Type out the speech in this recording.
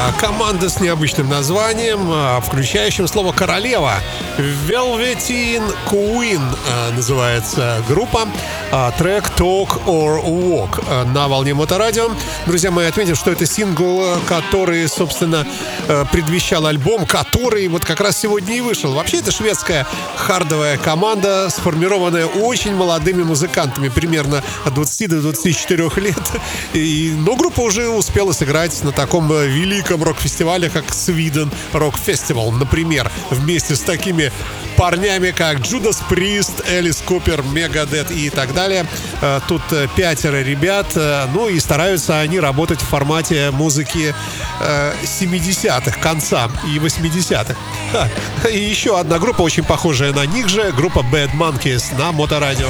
Команда с необычным названием, включающим слово «королева». Velveteen Queen называется группа. Трек «Talk or Walk» на волне Моторадио. Друзья мои, отметим, что это сингл, который, собственно, предвещал альбом, который вот как раз сегодня и вышел. Вообще, это шведская хардовая команда, сформированная очень молодыми музыкантами, примерно от 20 до 24 лет. Но группа уже успела сыграть на таком великом рок-фестивале, как Sweden Rock Festival, например, вместе с такими парнями, как Judas Priest, Элис Купер, Megadeth и так далее. Тут 5 ребят, ну и стараются они работать в формате музыки 70-х, конца и 80-х. И еще одна группа, очень похожая на них же, группа Bad Monkeys на Моторадио.